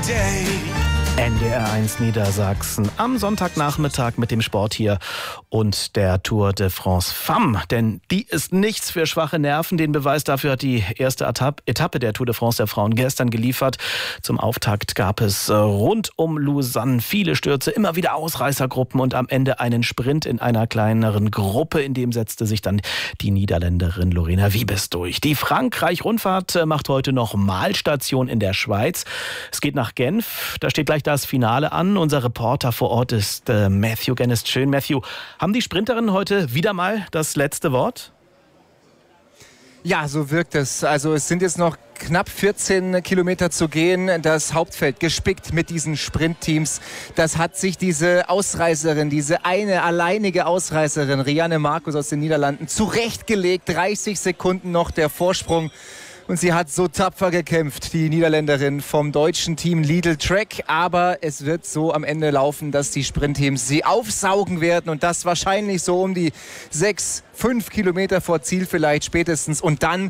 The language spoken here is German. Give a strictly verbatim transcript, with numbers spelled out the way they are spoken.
day. N D R eins Niedersachsen am Sonntagnachmittag mit dem Sport hier und der Tour de France Femme. Denn die ist nichts für schwache Nerven. Den Beweis dafür hat die erste Etappe der Tour de France der Frauen gestern geliefert. Zum Auftakt gab es rund um Lausanne viele Stürze, immer wieder Ausreißergruppen und am Ende einen Sprint in einer kleineren Gruppe. In dem setzte sich dann die Niederländerin Lorena Wiebes durch. Die Frankreich-Rundfahrt macht heute noch Mahlstation in der Schweiz. Es geht nach Genf. Da steht gleich das Finale an. Unser Reporter vor Ort ist äh, Matthew Genest. Schön, Matthew. Haben die Sprinterinnen heute wieder mal das letzte Wort? Ja, so wirkt es. Also es sind jetzt noch knapp vierzehn Kilometer zu gehen. Das Hauptfeld gespickt mit diesen Sprintteams. Das hat sich diese Ausreißerin, diese eine alleinige Ausreißerin, Rianne Marcus aus den Niederlanden, zurechtgelegt. dreißig Sekunden noch der Vorsprung. Und sie hat so tapfer gekämpft, die Niederländerin vom deutschen Team Lidl Trek. Aber es wird so am Ende laufen, dass die Sprintteams sie aufsaugen werden. Und das wahrscheinlich so um die sechs, fünf Kilometer vor Ziel vielleicht spätestens. Und dann